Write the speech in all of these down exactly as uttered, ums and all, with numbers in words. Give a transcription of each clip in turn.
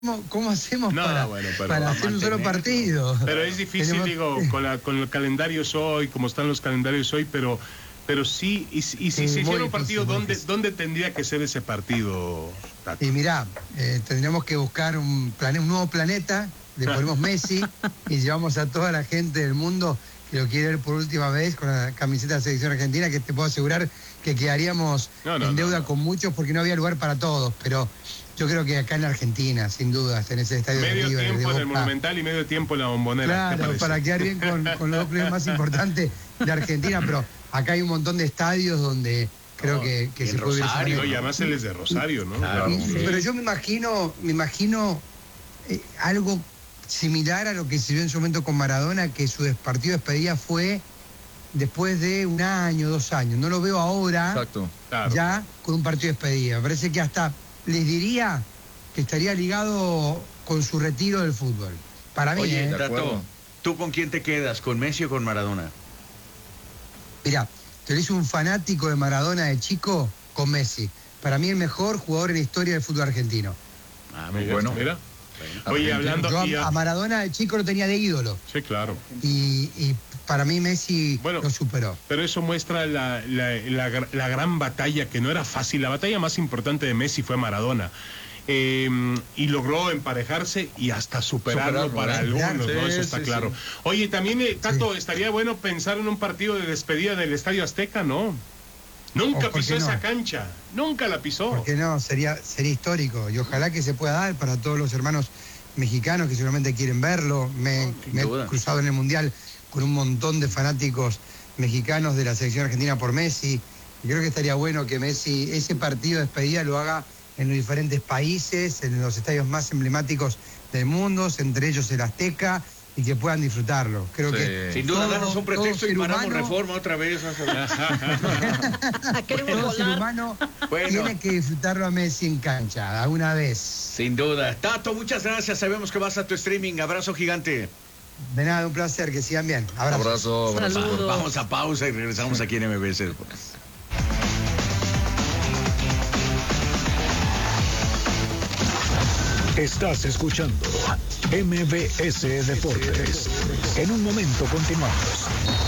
¿Cómo, cómo hacemos no, para, bueno, para hacer un solo partido? Pero es difícil, Tenemos... digo, con, la, con el calendario hoy, como están los calendarios hoy, pero pero sí, y, y si sí, se hiciera un partido, ¿dónde, ¿dónde tendría que ser ese partido, Tato? Y mirá, eh, tendríamos que buscar un, plane, un nuevo planeta, le ponemos Messi y llevamos a toda la gente del mundo que lo quiere ver por última vez con la camiseta de la selección argentina, que te puedo asegurar que quedaríamos no, no, en deuda no, no. con muchos porque no había lugar para todos, pero yo creo que acá en la Argentina, sin duda, en ese estadio medio de River, tiempo de en el Monumental y medio tiempo en la Bombonera. Claro, para quedar bien con, con los dos clubes más importantes de Argentina, pero acá hay un montón de estadios donde creo no, que, que se puede Rosario, ver. Y además él es de Rosario, ¿no? Claro, y, sí. Pero yo me imagino, me imagino eh, algo similar a lo que se vio en su momento con Maradona, que su partido de despedida fue después de un año, dos años. No lo veo ahora, Exacto. Claro. ya con un partido de despedida. Me parece que hasta les diría que estaría ligado con su retiro del fútbol. Para mí, Oye, ¿eh? Tato, ¿tú con quién te quedas? ¿Con Messi o con Maradona? Mirá, te lo hice un fanático de Maradona de chico con Messi. Para mí el mejor jugador en la historia del fútbol argentino. Ah, muy bueno. Mira. Oye, hablando... Yo a, a Maradona de chico lo tenía de ídolo. Sí, claro. Y, y para mí Messi bueno, lo superó. Pero eso muestra la, la, la, la gran batalla, que no era fácil. La batalla más importante de Messi fue Maradona. Eh, y logró emparejarse y hasta superarlo, superarlo para ¿eh? algunos, sí, ¿no? Eso está sí, claro. Sí. Oye, también, eh, Tato, sí. estaría bueno pensar en un partido de despedida del Estadio Azteca, ¿no? Nunca pisó no? esa cancha, nunca la pisó. ¿Por qué no? Sería, sería histórico y ojalá que se pueda dar para todos los hermanos mexicanos que seguramente quieren verlo. Me, oh, me he cruzado en el Mundial con un montón de fanáticos mexicanos de la selección argentina por Messi. Y creo que estaría bueno que Messi ese partido de despedida lo haga en los diferentes países, en los estadios más emblemáticos del mundo, entre ellos el Azteca, y que puedan disfrutarlo. Creo sí. que sin duda, danos un pretexto y paramos humano, Reforma otra vez. Todo ser humano bueno. tiene que disfrutarlo a Messi en cancha, alguna vez. Sin duda. Tato, muchas gracias. Sabemos que vas a tu streaming. Abrazo gigante. De nada, un placer. Que sigan bien. Abrazo. Abrazo. Abrazo. Vamos a pausa y regresamos aquí en M B C. Estás escuchando M B S Deportes. En un momento continuamos.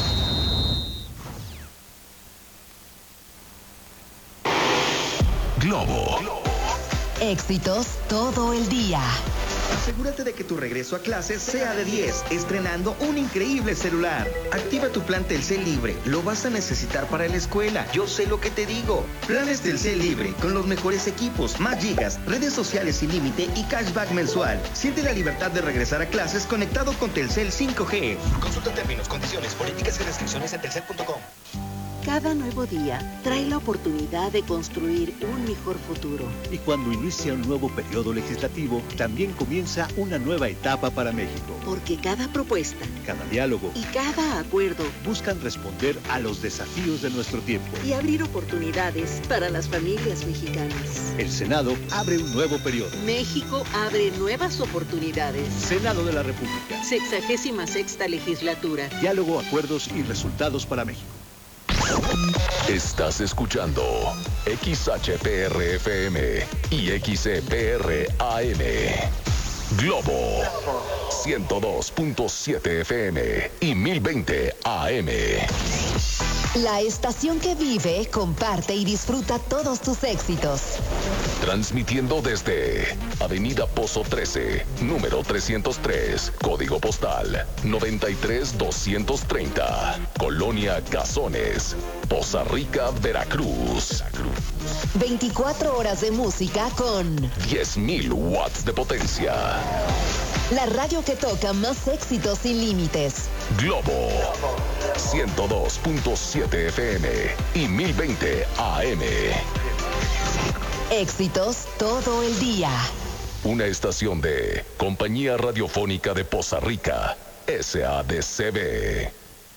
Globo. Éxitos todo el día. Asegúrate de que tu regreso a clases sea de diez, estrenando un increíble celular. Activa tu plan Telcel Libre, lo vas a necesitar para la escuela, yo sé lo que te digo. Planes Telcel Libre, con los mejores equipos, más gigas, redes sociales sin límite y cashback mensual. Siente la libertad de regresar a clases conectado con Telcel cinco G. Consulta términos, condiciones, políticas y restricciones en telcel punto com. Cada nuevo día trae la oportunidad de construir un mejor futuro. Y cuando inicia un nuevo periodo legislativo, también comienza una nueva etapa para México. Porque cada propuesta, cada diálogo y cada acuerdo buscan responder a los desafíos de nuestro tiempo. Y abrir oportunidades para las familias mexicanas. El Senado abre un nuevo periodo. México abre nuevas oportunidades. Senado de la República. Sexagésima sexta legislatura. Diálogo, acuerdos y resultados para México. Estás escuchando X H P R F M y X E P R A M. Globo ciento dos punto siete F M y mil veinte A M. La estación que vive, comparte y disfruta todos tus éxitos. Transmitiendo desde Avenida Pozo trece, número trescientos tres, código postal noventa y tres doscientos treinta, Colonia Cazones, Poza Rica, Veracruz. veinticuatro horas de música con diez mil watts de potencia. La radio que toca más éxitos sin límites. Globo ciento dos punto siete F M y mil veinte A M. Éxitos todo el día. Una estación de Compañía Radiofónica de Poza Rica, S A D C B.